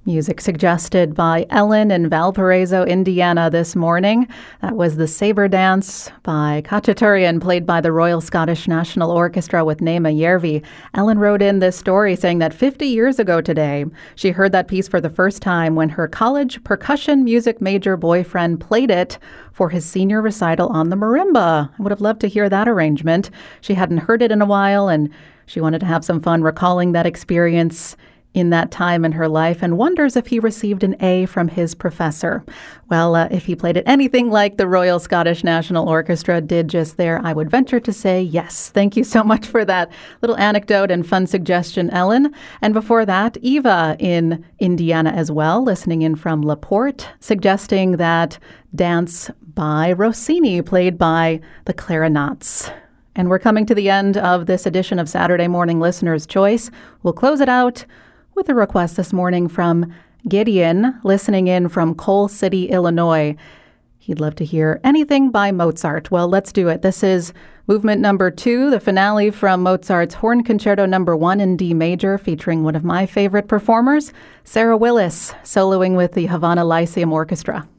Music suggested by Ellen in Valparaiso, Indiana this morning. That was the Sabre Dance by Khachaturian, played by the Royal Scottish National Orchestra with Naima Järvi. Ellen wrote in this story saying that 50 years ago today, she heard that piece for the first time when her college percussion music major boyfriend played it for his senior recital on the marimba. I would have loved to hear that arrangement. She hadn't heard it in a while, and she wanted to have some fun recalling that experience in that time in her life, and wonders if he received an A from his professor. Well, if he played it anything like the Royal Scottish National Orchestra did just there, I would venture to say yes. Thank you so much for that little anecdote and fun suggestion, Ellen. And before that, Eva in Indiana as well, listening in from LaPorte, suggesting that dance by Rossini, played by the Clarinets. And we're coming to the end of this edition of Saturday Morning Listener's Choice. We'll close it out with a request this morning from Gideon, listening in from Coal City, Illinois. He'd love to hear anything by Mozart. Well, let's do it. This is movement number 2, the finale from Mozart's Horn Concerto number 1 in D major, featuring one of my favorite performers, Sarah Willis, soloing with the Havana Lyceum Orchestra.